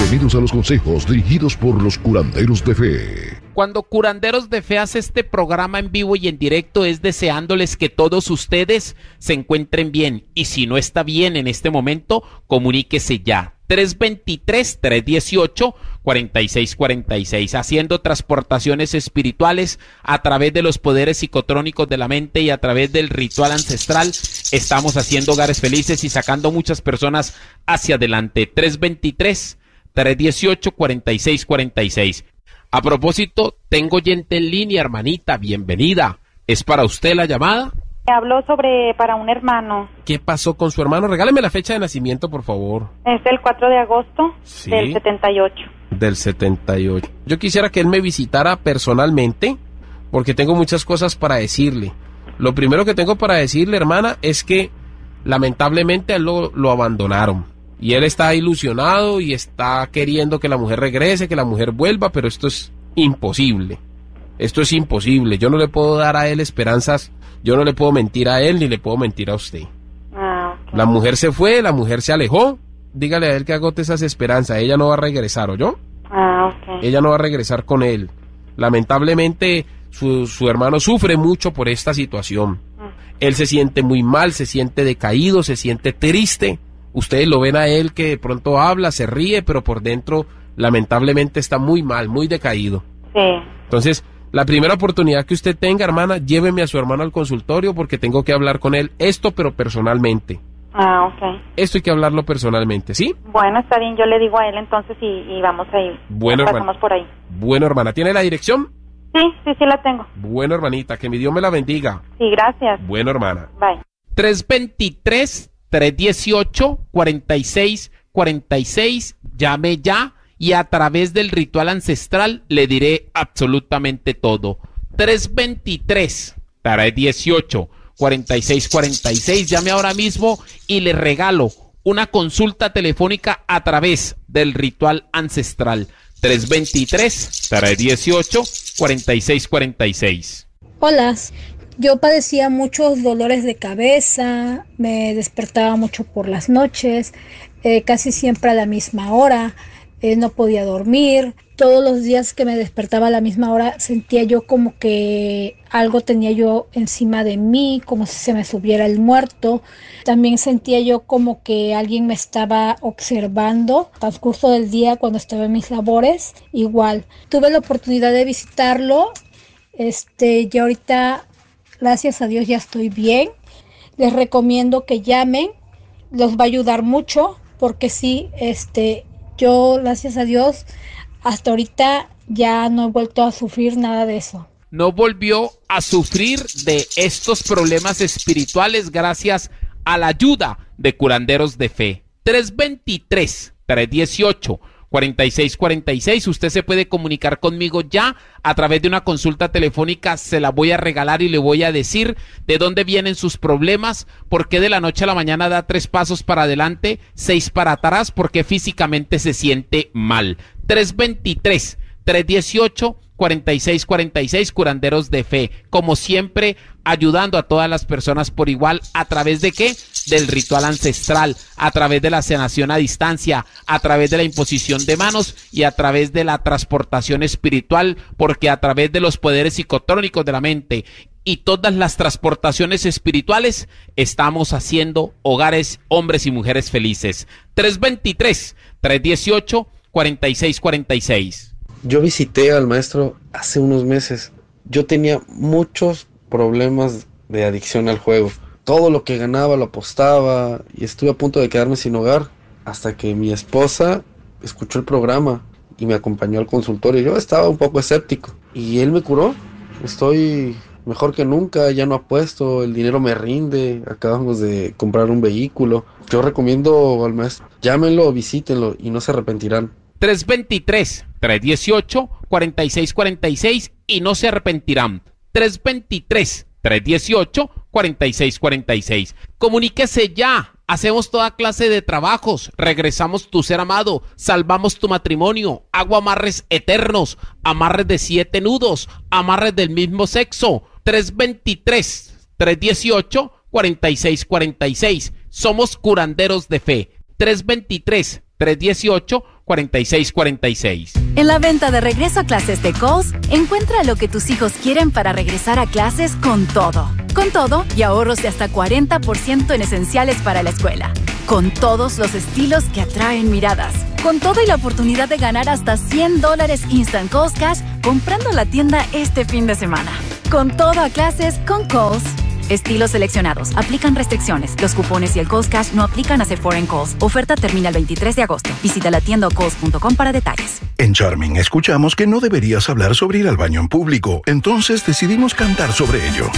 Bienvenidos a los consejos dirigidos por los curanderos de fe. Cuando Curanderos de Fe hace este programa en vivo y en directo es deseándoles que todos ustedes se encuentren bien. Y si no está bien en este momento, comuníquese ya. 323-318-4646, haciendo transportaciones espirituales a través de los poderes psicotrónicos de la mente y a través del ritual ancestral. Estamos haciendo hogares felices y sacando muchas personas hacia adelante. 323-318-4646. A propósito, tengo oyente en línea, hermanita, bienvenida. ¿Es para usted la llamada? Hablo para un hermano. ¿Qué pasó con su hermano? Regáleme la fecha de nacimiento, por favor. Es el 4 de agosto del 78. Del 78. Yo quisiera que él me visitara personalmente, porque tengo muchas cosas para decirle. Lo primero que tengo para decirle, hermana, es que lamentablemente a él lo abandonaron. Y él está ilusionado y está queriendo que la mujer regrese, que la mujer vuelva, pero esto es imposible. Esto es imposible. Yo no le puedo dar a él esperanzas. Yo no le puedo mentir a él ni le puedo mentir a usted. Okay. La mujer se fue, la mujer se alejó. Dígale a él que agote esas esperanzas. Ella no va a regresar, ¿oyó? Okay. Ella no va a regresar con él. Lamentablemente su hermano sufre mucho por esta situación. Él se siente muy mal, se siente decaído, se siente triste. Ustedes lo ven a él que de pronto habla, se ríe, pero por dentro lamentablemente está muy mal, muy decaído. Sí. Entonces, la primera oportunidad que usted tenga, hermana, lléveme a su hermano al consultorio porque tengo que hablar con él esto, pero personalmente. Ok. Esto hay que hablarlo personalmente, ¿sí? Bueno, está bien, yo le digo a él entonces y vamos ahí. Bueno, pasamos por ahí. Bueno, hermana, ¿tiene la dirección? Sí la tengo. Bueno, hermanita, que mi Dios me la bendiga. Sí, gracias. Bueno, hermana. Bye. 323-318-4646, llame ya y a través del ritual ancestral le diré absolutamente todo. 323-318-4646, llame ahora mismo y le regalo una consulta telefónica a través del ritual ancestral. 323-318-4646. Hola, yo padecía muchos dolores de cabeza, me despertaba mucho por las noches, casi siempre a la misma hora, no podía dormir. Todos los días que me despertaba a la misma hora sentía yo como que algo tenía yo encima de mí, como si se me subiera el muerto. También sentía yo como que alguien me estaba observando al transcurso del día cuando estaba en mis labores. Igual, tuve la oportunidad de visitarlo. Ya ahorita, gracias a Dios, ya estoy bien. Les recomiendo que llamen, los va a ayudar mucho, porque sí, yo, gracias a Dios, hasta ahorita ya no he vuelto a sufrir nada de eso. No volvió a sufrir de estos problemas espirituales gracias a la ayuda de Curanderos de Fe. 323-318-4646. Usted se puede comunicar conmigo ya a través de una consulta telefónica. Se la voy a regalar y le voy a decir de dónde vienen sus problemas, por qué de la noche a la mañana da 3 pasos para adelante, 6 para atrás, porque físicamente se siente mal. 323-318-4646, Curanderos de Fe. Como siempre, ayudando a todas las personas por igual. ¿A través de qué? Del ritual ancestral, a través de la sanación a distancia, a través de la imposición de manos y a través de la transportación espiritual, porque a través de los poderes psicotrónicos de la mente y todas las transportaciones espirituales estamos haciendo hogares, hombres y mujeres felices. 323-318-4646. Yo visité al maestro hace unos meses. Yo tenía muchos problemas de adicción al juego. Todo lo que ganaba lo apostaba y estuve a punto de quedarme sin hogar hasta que mi esposa escuchó el programa y me acompañó al consultorio. Yo estaba un poco escéptico y él me curó. Estoy mejor que nunca, ya no apuesto, el dinero me rinde, acabamos de comprar un vehículo. Yo recomiendo al maestro, llámenlo, visítenlo y no se arrepentirán. 323-318-4646 y no se arrepentirán. 323-318-4646. Comuníquese ya. Hacemos toda clase de trabajos. Regresamos tu ser amado. Salvamos tu matrimonio. Hago amarres eternos. Amarres de 7 nudos. Amarres del mismo sexo. 323-318-4646. Somos Curanderos de Fe. 323-318-4646. 4646. En la venta de regreso a clases de Kohl's, encuentra lo que tus hijos quieren para regresar a clases con todo. Con todo y ahorros de hasta 40% en esenciales para la escuela. Con todos los estilos que atraen miradas. Con todo y la oportunidad de ganar hasta $100 Instant Kohl's Cash comprando en la tienda este fin de semana. Con todo a clases con Kohl's. Estilos seleccionados. Aplican restricciones. Los cupones y el Kohl's Cash no aplican a Sephora en Kohl's. Oferta termina el 23 de agosto. Visita la tienda o kohls.com para detalles. En Charming escuchamos que no deberías hablar sobre ir al baño en público. Entonces decidimos cantar sobre ello.